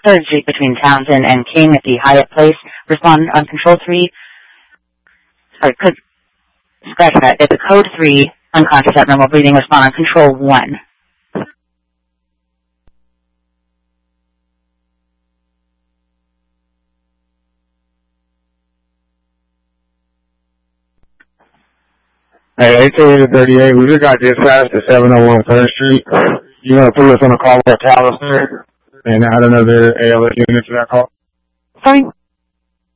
3rd Street between Townsend and King at the Hyatt Place. Respond on Control 3. Sorry, scratch that. It's a code 3, unconscious abnormal breathing. Respond on Control 1. Hey, 1838, we just got dispatched to 701 3rd Street. You're going to put us on a call for a Talos there and add another ALS unit to that call? Sorry?